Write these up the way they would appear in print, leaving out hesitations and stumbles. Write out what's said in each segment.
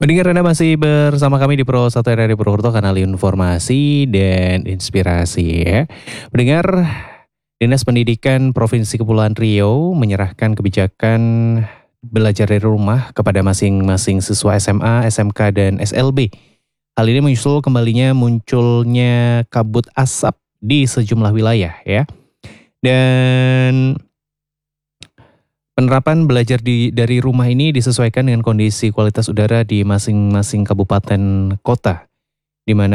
Pendengar Anda masih bersama kami di Pro 1 RRI Purwokerto, kanal informasi dan inspirasi ya. Pendengar, Dinas Pendidikan Provinsi Kepulauan Riau menyerahkan kebijakan belajar dari rumah kepada masing-masing siswa SMA, SMK, dan SLB. Hal ini menyusul kembalinya munculnya kabut asap di sejumlah wilayah ya. Dan penerapan belajar dari rumah ini disesuaikan dengan kondisi kualitas udara di masing-masing kabupaten kota, di mana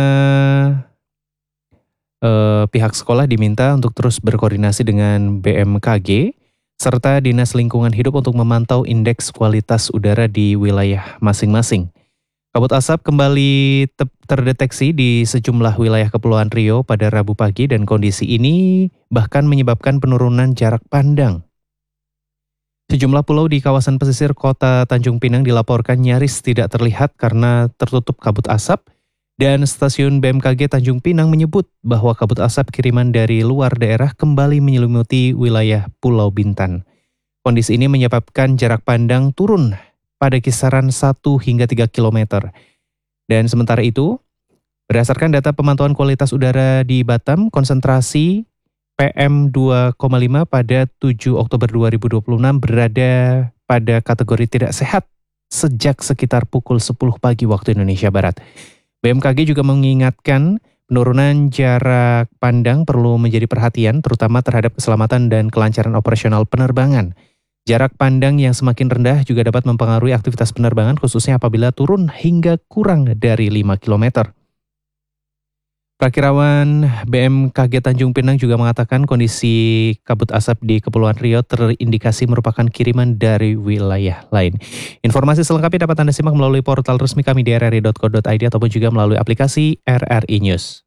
pihak sekolah diminta untuk terus berkoordinasi dengan BMKG serta Dinas Lingkungan Hidup untuk memantau indeks kualitas udara di wilayah masing-masing. Kabut asap kembali terdeteksi di sejumlah wilayah Kepulauan Riau pada Rabu pagi dan kondisi ini bahkan menyebabkan penurunan jarak pandang. Sejumlah pulau di kawasan pesisir kota Tanjung Pinang dilaporkan nyaris tidak terlihat karena tertutup kabut asap, dan stasiun BMKG Tanjung Pinang menyebut bahwa kabut asap kiriman dari luar daerah kembali menyelimuti wilayah Pulau Bintan. Kondisi ini menyebabkan jarak pandang turun pada kisaran 1 hingga 3 km. Dan sementara itu, berdasarkan data pemantauan kualitas udara di Batam, konsentrasi PM2,5 pada 7 Oktober 2026 berada pada kategori tidak sehat sejak sekitar pukul 10 pagi waktu Indonesia Barat. BMKG juga mengingatkan penurunan jarak pandang perlu menjadi perhatian terutama terhadap keselamatan dan kelancaran operasional penerbangan. Jarak pandang yang semakin rendah juga dapat mempengaruhi aktivitas penerbangan khususnya apabila turun hingga kurang dari 5 km. Prakirawan BMKG Tanjung Pinang juga mengatakan kondisi kabut asap di Kepulauan Riau terindikasi merupakan kiriman dari wilayah lain. Informasi selengkapnya dapat Anda simak melalui portal resmi kami di rri.co.id ataupun juga melalui aplikasi RRI News.